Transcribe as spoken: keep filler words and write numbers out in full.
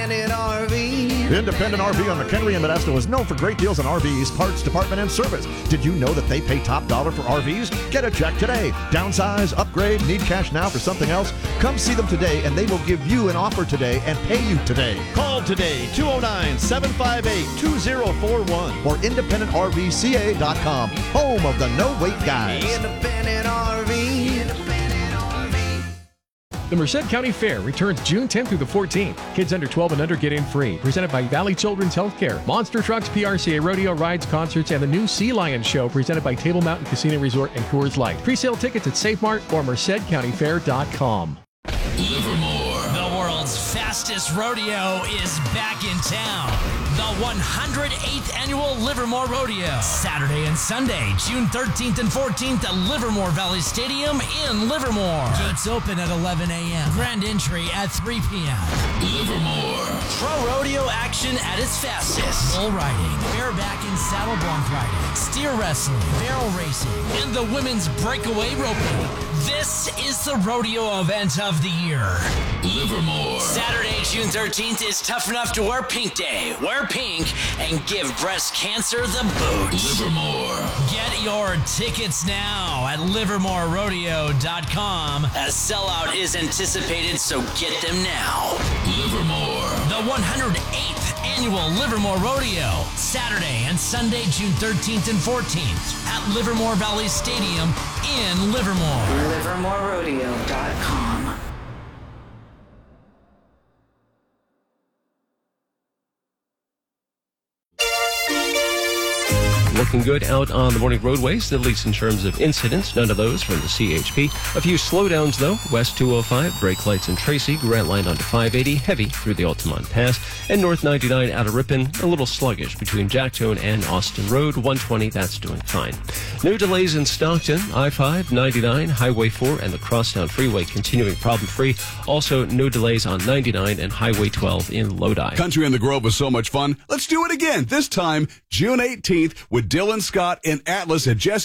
Independent R V. Independent R V on McHenry and Modesto is known for great deals on R Vs, parts, department, and service. Did you know that they pay top dollar for R Vs? Get a check today. Downsize, upgrade, need cash now for something else? Come see them today, and they will give you an offer today and pay you today. Call today, two oh nine, seven five eight, two oh four one. Or independent R V C A dot com, home of the no-wait guys. Independent R V. Independent R V. The Merced County Fair returns June tenth through the fourteenth. Kids under twelve and under get in free. Presented by Valley Children's Healthcare, Monster Trucks, P R C A Rodeo Rides, Concerts, and the new Sea Lion Show presented by Table Mountain Casino Resort and Coors Light. Pre-sale tickets at SafeMart or merced county fair dot com. Livermore. The world's fastest rodeo is back in town. The one hundred eighth Annual Livermore Rodeo. Saturday and Sunday, June thirteenth and fourteenth at Livermore Valley Stadium in Livermore. Gates open at eleven a.m. Grand entry at three p.m. Livermore. Pro rodeo action at its fastest. Bull riding, bareback and saddle bronc riding, steer wrestling, barrel racing, and the women's breakaway roping. This is the rodeo event of the year. Livermore. Saturday, June thirteenth is Tough Enough to Wear Pink Day. Wear pink and give breast cancer the boot. Livermore. Get your tickets now at livermore rodeo dot com. A sellout is anticipated, so get them now. Livermore. The one hundred eighth Annual Livermore Rodeo. Saturday and Sunday, June thirteenth and fourteenth at Livermore Valley Stadium in Livermore. livermore rodeo dot com. Looking good out on the morning roadways, at least in terms of incidents. None of those from the C H P. A few slowdowns, though. West two oh five, brake lights in Tracy. Grant Line onto five eighty, heavy through the Altamont Pass. And North ninety-nine out of Ripon, a little sluggish between Jacktone and Austin Road. one twenty, that's doing fine. No delays in Stockton. I five, ninety-nine, Highway four, and the Crosstown Freeway continuing problem-free. Also, no delays on ninety-nine and Highway twelve in Lodi. Country in the Grove was so much fun. Let's do it again. This time, June eighteenth, with Dylan Scott and Atlas at Jesse